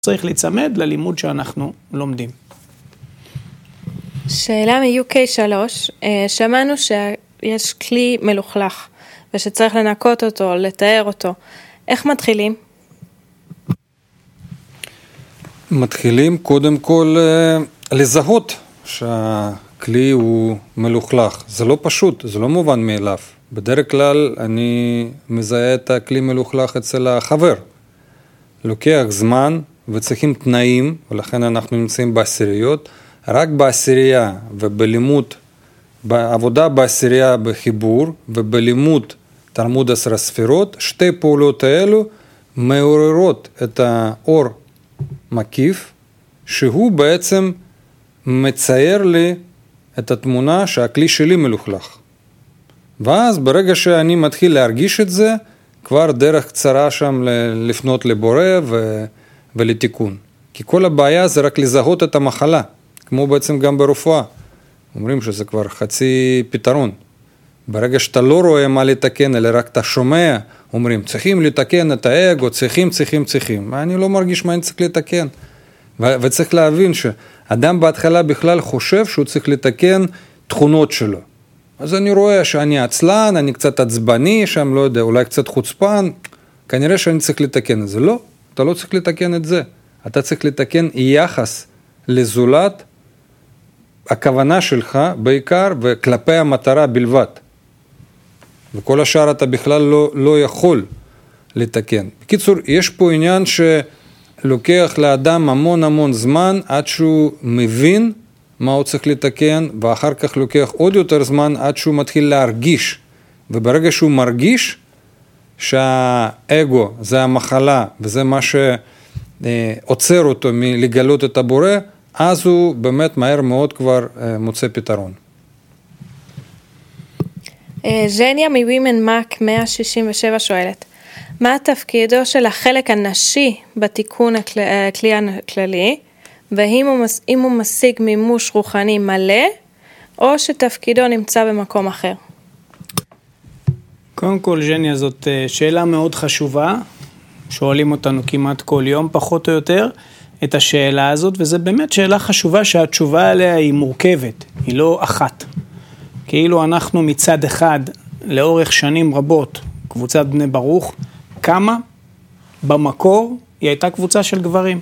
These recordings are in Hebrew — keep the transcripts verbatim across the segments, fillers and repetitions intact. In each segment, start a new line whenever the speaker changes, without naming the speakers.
צריך להצמד ללימוד שאנחנו לומדים.
שאלה מ-יו קיי שלוש, שמענו שיש כלי מלוכלך, ושצריך לנקות אותו, לתאר אותו. איך מתחילים?
מתחילים קודם כל לזהות שהכלי הוא מלוכלך. זה לא פשוט, זה לא מובן מאליו. בדרך כלל אני מזהה את הכלי מלוכלך אצל החבר. לוקח זמן וצריכים תנאים, ולכן אנחנו נמצאים בעשיריות. רק בעשירייה ובלימוד, בעבודה בעשירייה בחיבור ובלימוד תלמוד עשר הספירות, שתי פעולות האלו מעוררות את האור מקיף, שהוא בעצם מצייר לי את התמונה שהכלי שלי מלוכלך. ואז ברגע שאני מתחיל להרגיש את זה, כבר דרך קצרה שם לפנות לבורא ו... ולתיקון. כי כל הבעיה זה רק לזהות את המחלה, כמו בעצם גם ברפואה. אומרים שזה כבר חצי פתרון. ברגע שאתה לא רואה מה לתקן, אלא רק אתה שומע, אומרים, צריכים לתקן את האגו, צריכים, צריכים, צריכים. אני לא מרגיש מה אני צריך לתקן. ו- וצריך להבין שאדם בהתחלה בכלל חושב שהוא צריך לתקן תכונות שלו. אז אני רואה שאני עצלן, אני קצת עצבני שם, לא יודע, אולי קצת חוצפן, כנראה שאני צריך לתקן את זה. לא, אתה לא צריך לתקן את זה. אתה צריך לתקן יחס לזולת, הכוונה שלך בעיקר וכלפי המטרה בלבד. וכל השאר אתה בכלל לא, לא יכול לתקן. בקיצור, יש פה עניין שלוקח לאדם המון המון זמן עד שהוא מבין מה הוא צריך לתקן, ואחר כך לוקח עוד יותר זמן עד שהוא מתחיל להרגיש. וברגע שהוא מרגיש שהאגו זה המחלה וזה מה שעוצר אותו מלגלות את הבורא, אז הוא באמת מהר מאוד כבר מוצא פתרון.
ז'ניה מווימן מק מאה שישים ושבע שואלת, מה תפקידו של החלק הנשי בתיקון הכלי הכללי, והאם הוא, הוא משיג מימוש רוחני מלא, או שתפקידו נמצא במקום אחר?
קודם כל, ז'ניה, זאת שאלה מאוד חשובה, שואלים אותנו כמעט כל יום, פחות או יותר, את השאלה הזאת, וזה באמת שאלה חשובה שהתשובה עליה היא מורכבת, היא לא אחת. כאילו אנחנו מצד אחד, לאורך שנים רבות, קבוצת בני ברוך, כמה במקור היא הייתה קבוצה של גברים.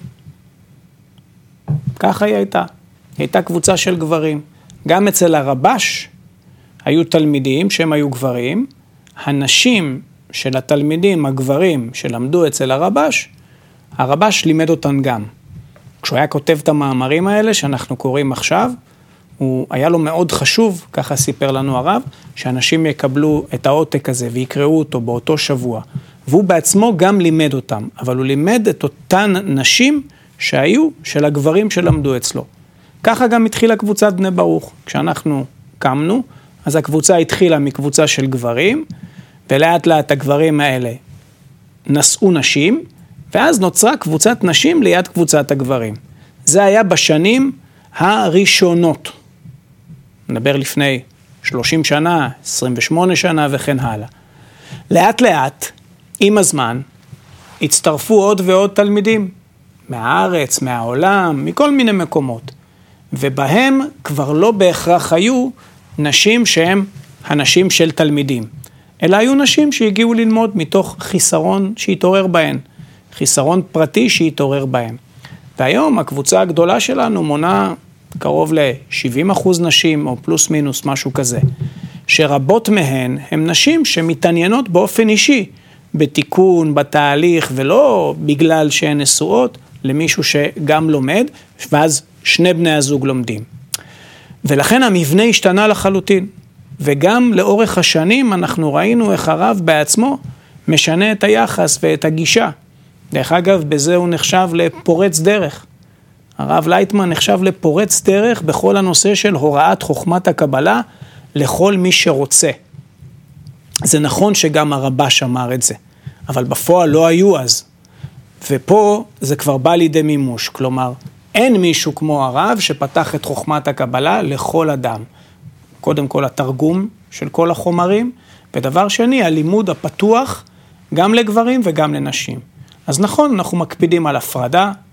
ככה היא הייתה. היא הייתה קבוצה של גברים. גם אצל הרבש היו תלמידים שהם היו גברים, הנשים של התלמידים, הגברים שלמדו אצל הרבש, הרבש לימד אותן גם. כשהוא היה כותב את המאמרים האלה שאנחנו קוראים עכשיו, הוא היה לו מאוד חשוב, ככה סיפר לנו הרב, שאנשים יקבלו את העותק הזה ויקראו אותו באותו שבוע. והוא בעצמו גם לימד אותם, אבל הוא לימד את אותן נשים שהיו של הגברים שלמדו אצלו. ככה גם התחילה קבוצת בני ברוך. כשאנחנו קמנו, אז הקבוצה התחילה מקבוצה של גברים, ולאט לאט הגברים האלה נשאו נשים, ואז נוצרה קבוצת נשים ליד קבוצת הגברים. זה היה בשנים הראשונות. נדבר לפני שלושים שנה, עשרים ושמונה שנה וכן הלאה. לאט לאט, עם הזמן, הצטרפו עוד ועוד תלמידים. מהארץ, מהעולם, מכל מיני מקומות. ובהם כבר לא בהכרח היו נשים שהם הנשים של תלמידים. אלא היו נשים שהגיעו ללמוד מתוך חיסרון שהתעורר בהן. חיסרון פרטי שהתעורר בהם. והיום הקבוצה הגדולה שלנו מונה קרוב ל-שבעים אחוז נשים, או פלוס מינוס, משהו כזה. שרבות מהן הן נשים שמתעניינות באופן אישי, בתיקון, בתהליך, ולא בגלל שהן נשואות למישהו שגם לומד, ואז שני בני הזוג לומדים. ולכן המבנה השתנה לחלוטין. וגם לאורך השנים אנחנו ראינו איך הרב בעצמו משנה את היחס ואת הגישה. דרך אגב, בזה הוא נחשב לפורץ דרך. הרב לייטמן נחשב לפורץ דרך בכל הנושא של הוראת חוכמת הקבלה לכל מי שרוצה. זה נכון שגם הרבש אמר את זה, אבל בפועל לא היו אז. ופה זה כבר בא לידי מימוש, כלומר, אין מישהו כמו הרב שפתח את חוכמת הקבלה לכל אדם. קודם כל התרגום של כל החומרים, ודבר שני, הלימוד הפתוח גם לגברים וגם לנשים. אז נכון, אנחנו מקפידים על הפרדה,